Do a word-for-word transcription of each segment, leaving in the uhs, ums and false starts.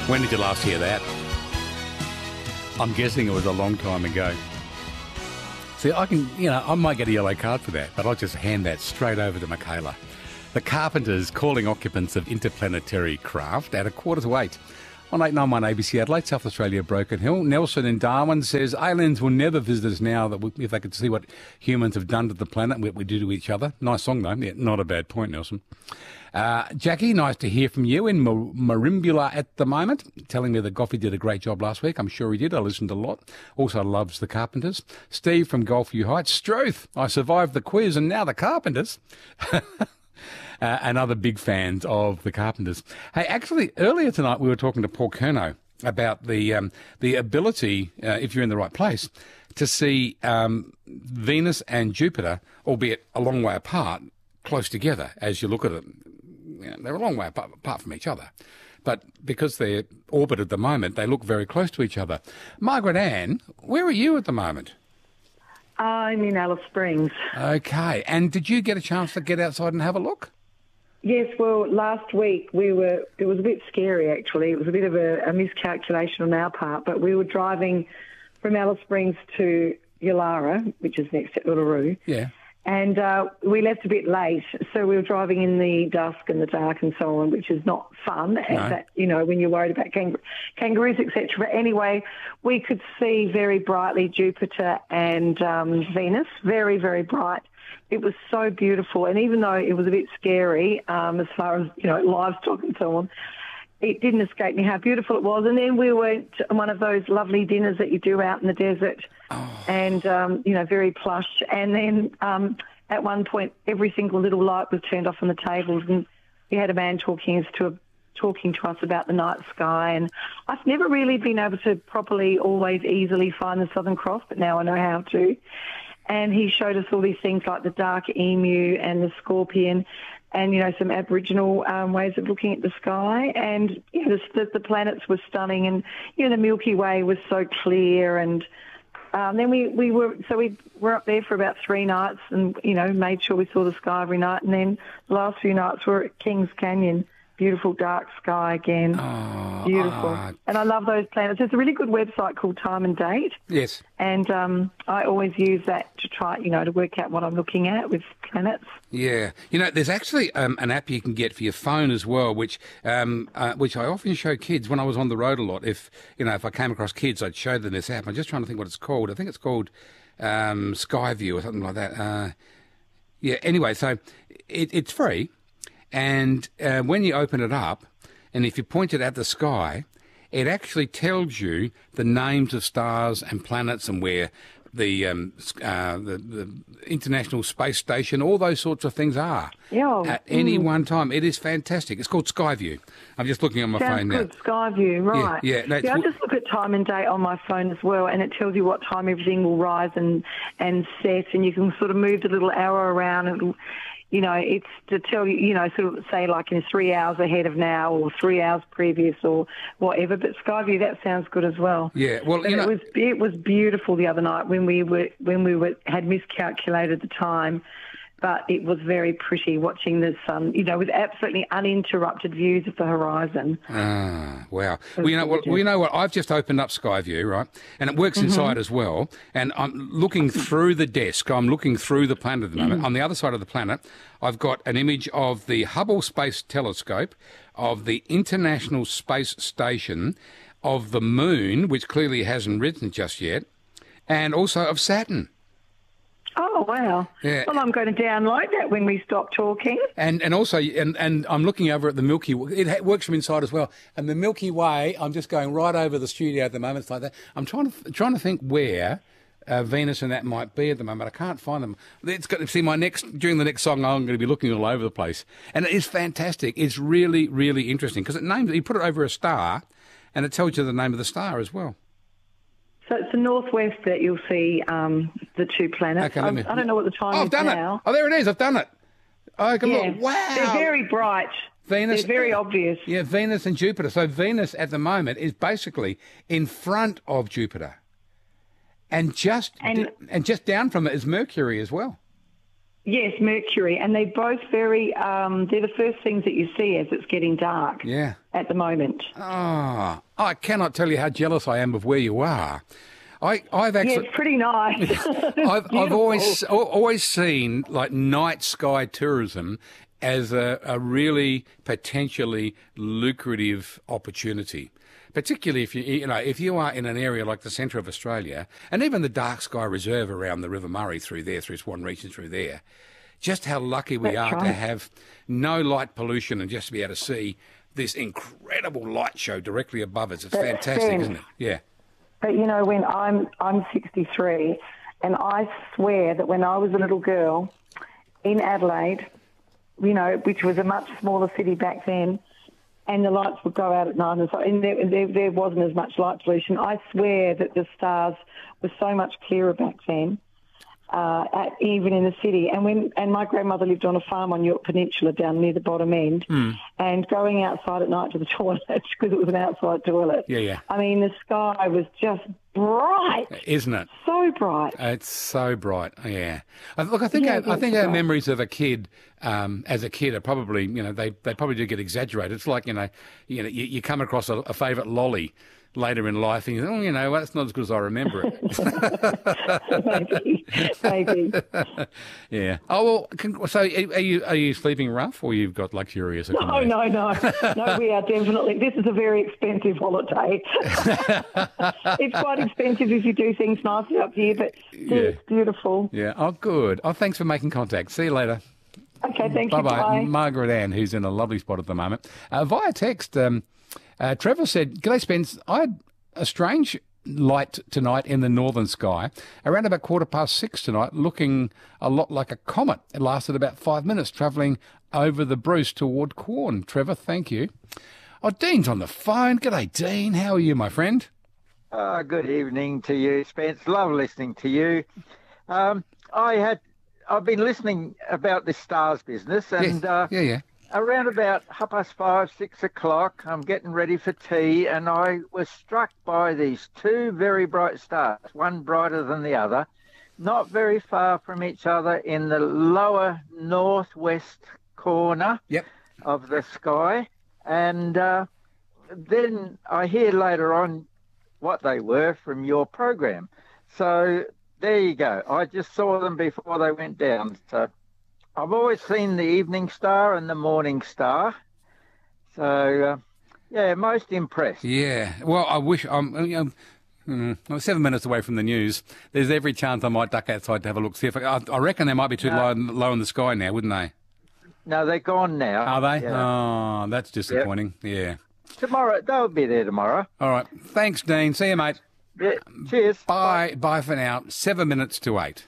When did you last hear that? I'm guessing it was a long time ago. See, I can, you know, I might get a yellow card for that, but I'll just hand that straight over to Michaela. The Carpenters calling occupants of interplanetary craft at a quarter to eight. On eight ninety-one A B C Adelaide, South Australia, Broken Hill. Nelson in Darwin says, aliens will never visit us now that we, if they could see what humans have done to the planet, what we do to each other. Nice song, though. Yeah, not a bad point, Nelson. Uh, Jackie, nice to hear from you in Mar- Marimbula at the moment, telling me that Goffey did a great job last week. I'm sure he did. I listened a lot. Also loves the Carpenters. Steve from Golfview Heights. Struth, I survived the quiz and now the Carpenters. Uh, and other big fans of the Carpenters. Hey, actually, earlier tonight we were talking to Paul Curnow about the um, the ability, uh, if you're in the right place, to see um, Venus and Jupiter, albeit a long way apart, close together as you look at them. You know, they're a long way apart, apart from each other. But because they're orbit at the moment, they look very close to each other. Margaret Ann, where are you at the moment? I'm in Alice Springs. Okay. And did you get a chance to get outside and have a look? Yes, well, last week we were, it was a bit scary actually. It was a bit of a, a miscalculation on our part, but we were driving from Alice Springs to Yulara, which is next to Uluru. Yeah. And uh, we left a bit late, so we were driving in the dusk and the dark and so on, which is not fun, no. that, you know, when you're worried about kang- kangaroos, et cetera. But anyway, we could see very brightly Jupiter and um, Venus, very, very bright. It was so beautiful, and even though it was a bit scary um, as far as, you know, livestock and so on, it didn't escape me how beautiful it was. And then we went to one of those lovely dinners that you do out in the desert, oh. and, um, you know, very plush. And then um, at one point, every single little light was turned off on the tables, and we had a man talking us to talking to us about the night sky. And I've never really been able to properly always easily find the Southern Cross, but now I know how to. And he showed us all these things like the dark emu and the scorpion and, you know, some Aboriginal um, ways of looking at the sky. And, you know, the, the planets were stunning, and, you know, the Milky Way was so clear. And um, then we, we were, so we were up there for about three nights and, you know, made sure we saw the sky every night. And then the last few nights were at Kings Canyon. Beautiful dark sky again. Oh, Beautiful. Oh. And I love those planets. There's a really good website called Time and Date. Yes. And um, I always use that to try, you know, to work out what I'm looking at with planets. Yeah. You know, there's actually um, an app you can get for your phone as well, which um, uh, which I often show kids when I was on the road a lot. If, you know, if I came across kids, I'd show them this app. I'm just trying to think what it's called. I think it's called um, Skyview or something like that. Uh, yeah, anyway, so it, it's free. And uh, when you open it up, and if you point it at the sky, it actually tells you the names of stars and planets and where the um, uh, the, the International Space Station, all those sorts of things are yeah. at any mm. one time. It is fantastic. It's called Skyview. I'm just looking on my Sounds phone good. now. Skyview, right. Yeah, yeah, no, yeah, I just look at time and date on my phone as well, and it tells you what time everything will rise and, and set, and you can sort of move the little arrow around and it'll, you know, it's to tell you, you know, sort of say like in three hours ahead of now or three hours previous or whatever. But Skyview, that sounds good as well. Yeah, well, but you it know, was it was beautiful the other night when we were when we were had miscalculated the time, but it was very pretty watching the sun, you know, with absolutely uninterrupted views of the horizon. Ah, wow. Well, you know what? Well, you know what? I've just opened up Skyview, right? And it works mm-hmm. inside as well. And I'm looking through the desk. I'm looking through the planet at the moment. Mm-hmm. On the other side of the planet, I've got an image of the Hubble Space Telescope, of the International Space Station, of the Moon, which clearly hasn't risen just yet, and also of Saturn. Oh, wow. Yeah. Well, I'm going to download that when we stop talking. And and also, and, and I'm looking over at the Milky Way. It works from inside as well. And the Milky Way, I'm just going right over the studio at the moment. It's like that. I'm trying to trying to think where uh, Venus and that might be at the moment. I can't find them. It's got to see my next during the next song. I'm going to be looking all over the place, and it is fantastic. It's really really interesting because it names you put it over a star, and it tells you the name of the star as well. So it's the northwest that you'll see um, the two planets. Okay, let me, I don't know what the time oh, is I've done now. It. Oh, there it is. I've done it. Oh, come yeah. on. Wow. They're very bright. Venus. They're very obvious. Yeah, Venus and Jupiter. So Venus at the moment is basically in front of Jupiter. And just and, and just down from it is Mercury as well. Yes, Mercury, and they're both very, um, they're the first things that you see as it's getting dark Yeah. at the moment. Ah, I cannot tell you how jealous I am of where you are. I, I've actually... Yeah, it's pretty nice. I've, I've always always seen, like, night sky tourism as a, a really potentially lucrative opportunity. Particularly if you, you know, if you are in an area like the centre of Australia, and even the Dark Sky Reserve around the River Murray through there, through Swan Region through there, just how lucky we That's are right. to have no light pollution and just to be able to see this incredible light show directly above us. It's That's fantastic, fair. isn't it? Yeah. But, you know, when I'm I'm sixty-three, and I swear that when I was a little girl in Adelaide, you know, which was a much smaller city back then, and the lights would go out at night, and, so, and there, there, there wasn't as much light pollution. I swear that the stars were so much clearer back then, uh, at, even in the city. And when and my grandmother lived on a farm on York Peninsula down near the bottom end, Mm. and going outside at night to the toilet, because it was an outside toilet. Yeah, yeah. I mean, the sky was just bright. Isn't it? So bright. It's so bright, yeah. I- Look, I think Yeah, our, I it's think our bright. memories of a kid, um, as a kid, are probably, you know, they, they probably do get exaggerated. It's like, you know, you know, you, you come across a, a favourite lolly later in life, and you think, oh, you know, well, that's not as good as I remember it. maybe, maybe. Yeah. Oh well. Con- so, are you are you sleeping rough, or you've got luxurious No, accommodation? no, no, no. We are definitely. This is a very expensive holiday. It's quite expensive if you do things nicely up here, but Yeah. it's beautiful. Yeah. Oh, good. Oh, thanks for making contact. See you later. Okay, thank Bye you. bye. Bye. Margaret Ann, who's in a lovely spot at the moment. Uh, via text, um, uh, Trevor said, "G'day, Spence. I had a strange light tonight in the northern sky around about quarter past six tonight, looking a lot like a comet. It lasted about five minutes, travelling over the Bruce toward Quorn." Trevor, thank you. Oh, Dean's on the phone. G'day, Dean. How are you, my friend? Uh, good evening to you, Spence. Love listening to you. Um, I had, I've been listening about this stars business, and yeah, uh, yeah, yeah. around about half past five, six o'clock, I'm getting ready for tea, and I was struck by these two very bright stars, one brighter than the other, not very far from each other in the lower northwest corner Yep. of the sky. And uh, then I hear later on what they were from your program. So there you go. I just saw them before they went down. So I've always seen the evening star and the morning star. So, uh, yeah, most impressed. Yeah. Well, I wish I'm. You know, mm, I'm seven minutes away from the news. There's every chance I might duck outside to have a look. See if I, I reckon they might be too low, low in the sky now, wouldn't they? No, they're gone now. Are they? Yeah. Oh, that's disappointing. Yeah. Tomorrow, they'll be there tomorrow. All right. Thanks, Dean. See you, mate. Yeah. Cheers. Bye. Bye for now. Seven minutes to eight.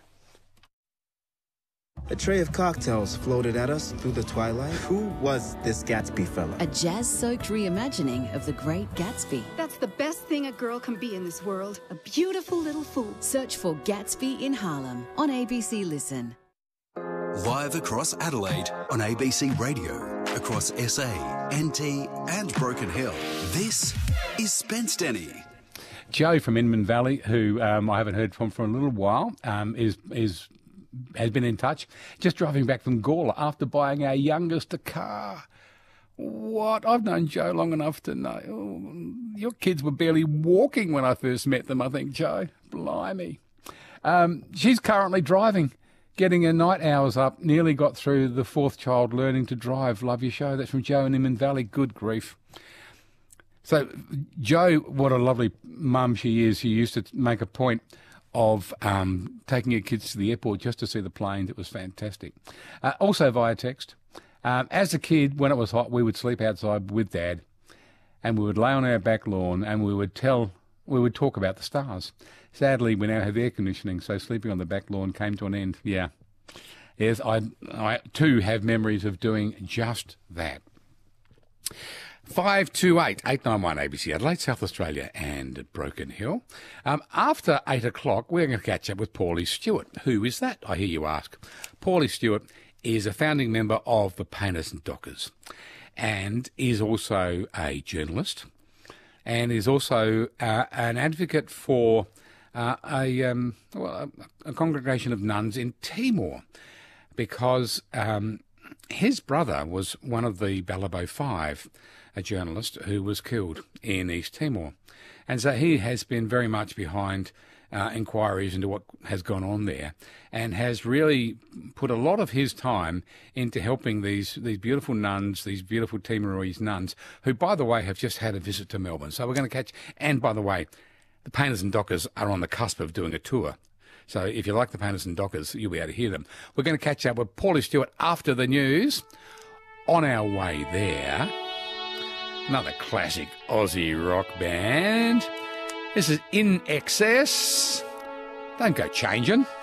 A tray of cocktails floated at us through the twilight. Who was this Gatsby fella? A jazz-soaked reimagining of The Great Gatsby. That's the best thing a girl can be in this world. A beautiful little fool. Search for Gatsby in Harlem on A B C Listen. Live across Adelaide on A B C Radio, across S A, N T and Broken Hill. This is Spence Denny. Joe from Inman Valley, who um, I haven't heard from for a little while, um, is is has been in touch. Just driving back from Gawler after buying our youngest a car. What? I've known Joe long enough to know. Oh, your kids were barely walking when I first met them, I think, Joe. Blimey. Um, she's currently driving, getting her night hours up, nearly got through the fourth child learning to drive. Love your show. That's from Joe in Inman Valley. Good grief. So, Joe, what a lovely mum she is. She used to make a point of um, taking her kids to the airport just to see the planes. It was fantastic. Uh, also via text, um, as a kid, when it was hot, we would sleep outside with Dad, and we would lay on our back lawn and we would tell, we would talk about the stars. Sadly, we now have air conditioning, so sleeping on the back lawn came to an end. Yeah. Yes, I, I too have memories of doing just that. five two eight, eight nine one A B C Adelaide, South Australia and Broken Hill. Um, after eight o'clock, we're going to catch up with Paulie Stewart. Who is that, I hear you ask? Paulie Stewart is a founding member of the Painters and Dockers and is also a journalist and is also uh, an advocate for uh, a, um, well, a, a congregation of nuns in Timor. because um, his brother was one of the Balibo Five, a journalist who was killed in East Timor. And so he has been very much behind uh, inquiries into what has gone on there, and has really put a lot of his time into helping these these beautiful nuns, these beautiful Timorese nuns, who, by the way, have just had a visit to Melbourne. So we're going to catch... And, by the way, the Painters and Dockers are on the cusp of doing a tour. So if you like the Painters and Dockers, you'll be able to hear them. We're going to catch up with Paulie Stewart after the news. On our way there, another classic Aussie rock band. This is In Excess. Don't go changing.